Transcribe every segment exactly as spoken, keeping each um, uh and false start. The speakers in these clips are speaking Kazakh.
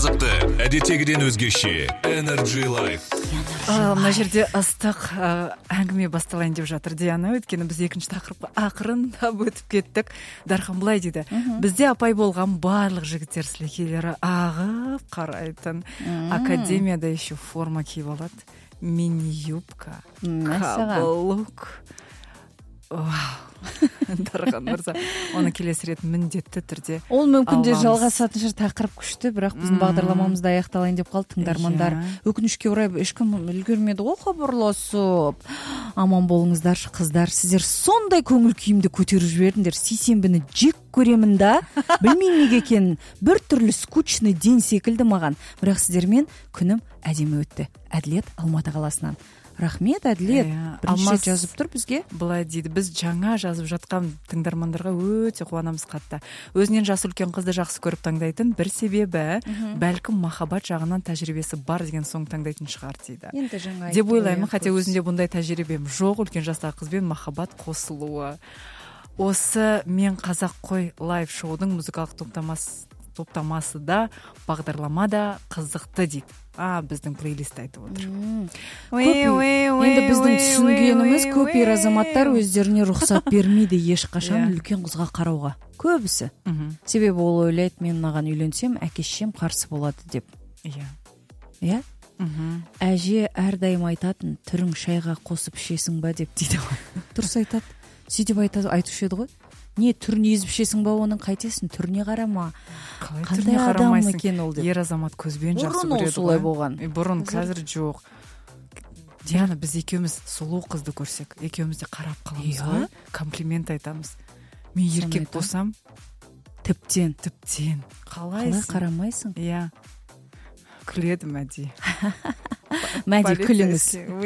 қызықты, әдеттегіден өзгеше. Energy Life. Мына жерде ыстық әңгіме басталайын деп жатыр Диана, өйткені біз екінші тақырыпқа ақырындап өтіп кеттік. Дархан былай дейді: бізде апай болған барлық жігіттер сілекейлері ағып қарайтын. Академияда еще форма киіп алады. Мини-юбка, каблук. Дархан мырза, оны келесі рет міндетті түрде ол мүмкін де жалғасатын шығар. Тақырып күшті, бірақ біздің бағдарламамызда аяқталайын деп қалды. Тыңдармандар өкінішке орай ешкім үлгермеді ғой хабарласып. Аман болыңыздаршы қыздар, сіздер сондай көңіл күйімді көтеріп жібердіңдер. Сейсенбіні жек көремін да, білмеймін неге екенін. Bir түрлі скучный день секілді маған, бірақ сіздермен күнім әдемі өтті. Әділет, Алматы қаласынан. Рахмет, Әділет. Бірінші рет жазып тұр бізге. Былай дейді: біз жаңа жазып жатқан тыңдармандарға өте қуанамыз қатты. Өзінен жасы үлкен қызды жақсы көріп таңдайтын бір себебі бәлкім махаббат жағынан тәжірибесі бар деген соң таңдайтын шығар дейді. Енді жаңа деп ойлаймын, хотя өзімде бұндай тәжірибем жоқ. Үлкен жастағы қызбен махаббат қосылуы. Осы мен қазақ қой лайв шоудың музыкалық топтамасы топтамасы да, бағдарлама да қызықты дейді. А, біздің плейлист айтып отыр. Енді біздің түсінгеніміз, көп ер азаматтар өздеріне рұқсат бермейді ешқашан үлкен қызға қарауға. Көбісі. Себебі ол ойлайды, мен мынаған үйленсем, әке-шешем қарсы болады деп. Иә. Иә? Әже әрдайым айтатын, түрің шайға қосып ішесің ба деп дейді. Дұрыс айтады. Сөйтіп айтушы еді ғой. Не, түрін езіп ішесің ба, оның қайтесің, түріне қарама. Қандай адам екен ол деп. Ер азамат көзбен жақсы көреді. Бұрын ол солай болған. Бұрын, қазір жоқ. Диана, біз екеуміз сұлу қызды көрсек, екеуміз де қарап қаламыз ғой, комплимент айтамыз. Мен еркек болсам, тіптен, тіптен. Қалайсың? Қалай қарамайсың? Иә. Күледі Мәди. Мәди, күліңіз.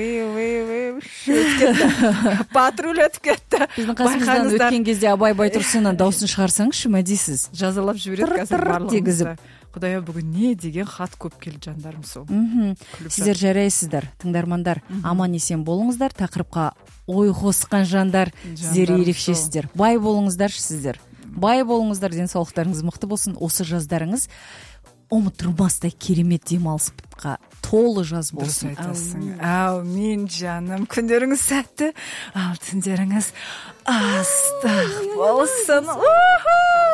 Патруль өтіп кетті. Біздің қасымыздан өткен кезде Абай Байтұрсыннан даусын шығарсаңызшы, Мәди, сіз. Жазалап жібереді қазір барлығымызды. Құдая, бүгін не деген хат көп келді жандарым сол. Сіздер жарайсыздар, тыңдармандар. Аман есен болыңыздар. Тақырыпқа ой қосқан жандар, сіздер ерекшесіздер. Бай болыңыздаршы сіздер. Бай болыңыздар, денсаулықтарыңыз мықты болсын. Осы жаздарыңыз ұмытылмастай керемет демалысқа толы жаз болсын. Дұрыс айтасың. Әумин жаным. Күндеріңіз сәтті, ал түндеріңіз астық болсын.